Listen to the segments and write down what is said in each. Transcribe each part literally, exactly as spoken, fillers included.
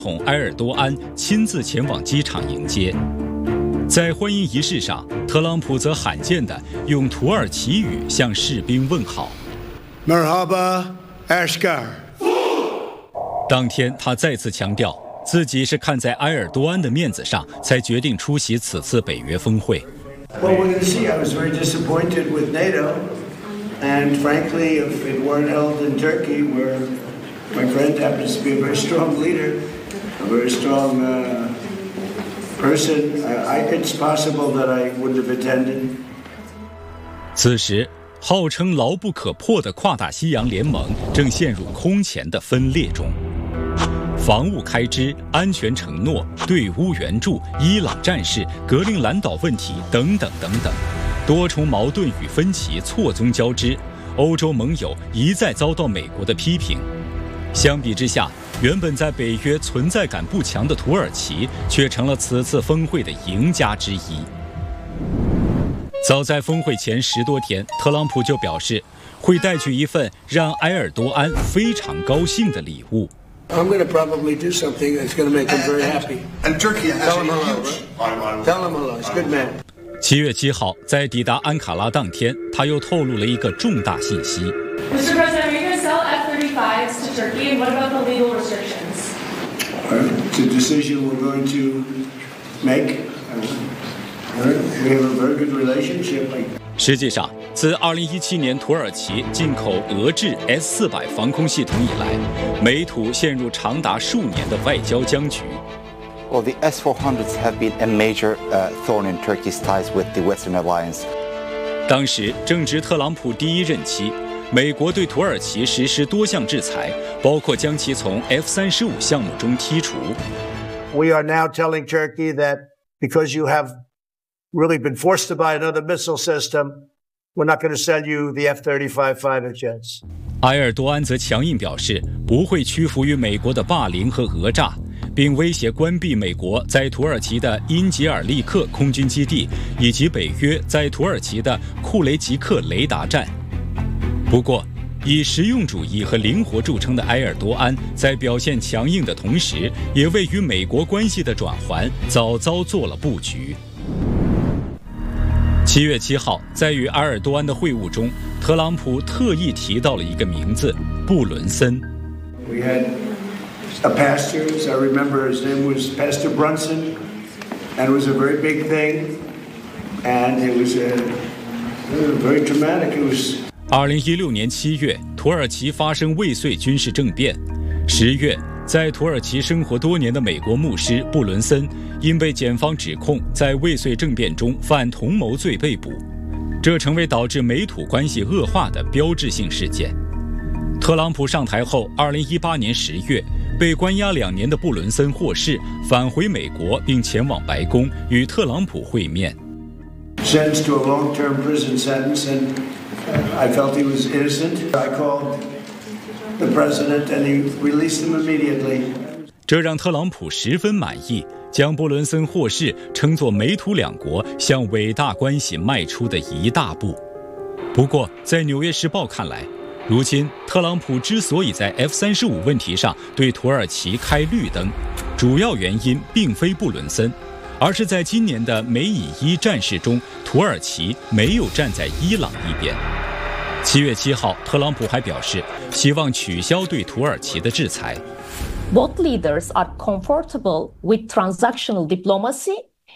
统埃尔多安亲自前往机场迎接。在欢迎仪式上，特朗普则罕见地用土耳其语向士兵问好。 Merhaba Askar。 当天，他再次强调自己是看在埃尔多安的面子上，才决定出席此次北约峰会。 Well, we're going to see. I was very disappointed with NATO, and frankly, if it weren't held in Turkey, where my friend happens to be a very strong leader, a very strong uh, person, I, it's possible that I wouldn't have attended. 此时，号称牢不可破的跨大西洋联盟正陷入空前的分裂中。防务开支、安全承诺、对乌援助、伊朗战事、格陵兰岛问题等等等等，多重矛盾与分歧错综交织，欧洲盟友一再遭到美国的批评。相比之下，原本在北约存在感不强的土耳其，却成了此次峰会的赢家之一。早在峰会前十多天，特朗普就表示会带去一份让埃尔多安非常高兴的礼物。 I'm going to probably do something that's going to make him very happy. And Turkey has Tell him a hello. huge... Tell him hello. He's a good man. 七月七号，在抵达安卡拉当天，他又透露了一个重大信息。 Mister President, are you going to sell F thirty-fives to Turkey, and what about the legal restrictions? It's a decision we're going to make. We have a very good relationship. 实际上，自二零一七年土耳其进口俄制 S 四百防空系统以来，美土陷入长达数年的外交僵局。 Well, the S four hundreds have been a major uh, thorn in Turkey's ties with the Western alliance. 当时正值特朗普第一任期，美国对土耳其实施多项制裁，包括将其从 F 三十五项目中剔除。 We are now telling Turkey that because you have really been forced to buy another missile system, we're not going to sell you the F thirty-five fighter jets. 埃尔多安则强硬表示不会屈服于美国的霸凌和讹诈，并威胁关闭美国在土耳其的因吉尔利克空军基地以及北约在土耳其的库雷吉克雷达站。不过，以实用主义和灵活著称的埃尔多安，在表现强硬的同时，也为与美国关系的转圜早早做了布局。七月七号，在与埃尔多安的会晤中，特朗普特意提到了一个名字——布伦森。 We had a pastor, as I remember, his name was Pastor Brunson, and it was a very big thing, and it was a, it was very traumatic. It was. 二零一六年七月，土耳其发生未遂军事政变。十月，在土耳其生活多年的美国牧师布伦森因被检方指控在未遂政变中犯同谋罪被捕，这成为导致美土关系恶化的标志性事件。特朗普上台后，二零一八年十月，被关押两年的布伦森获释，返回美国，并前往白宫与特朗普会面。 Sentenced to a long-term prison sentence, and I felt he was innocent. I called the president, and he released him immediately. 这让特朗普十分满意，将布伦森获释称作美土两国向伟大关系迈出的一大步。不过，在《纽约时报》看来，如今特朗普之所以在 F 三十五问题上对土耳其开绿灯，主要原因并非布伦森，而是在今年的美以伊战事中，土耳其没有站在伊朗一边。七月七号，特朗普还表示希望取消对土耳其的制裁。 Both leaders are comfortable with transactional diplomacy.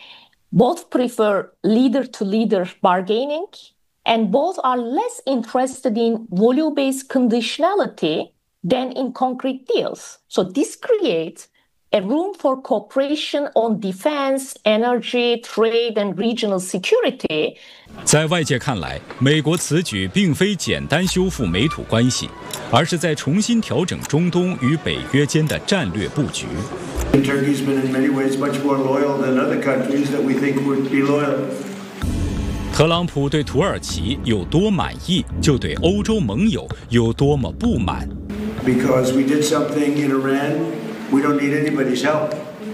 Both prefer leader-to-leader bargaining, and both are less interested in volume-based conditionality than in concrete deals. So this creates a room for cooperation on defense, energy, trade, and regional security. 在外界看来，美国此举并非简单修复美土关系，而是在重新调整中东与北约间的战略布局。 Turkey's been in many ways much more loyal than other countries that we think would be loyal. 特朗普对土耳其有多满意，就对欧洲盟友有多么不满。 Because we did something in Iran, we don't need anybody's help.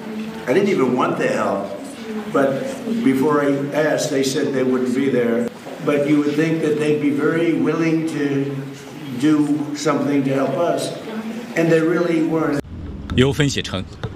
I didn't even want their help, but before I asked, they said they wouldn't be there. But you would think that they'd be very willing to do something to help us, and they really weren't. 有分析称，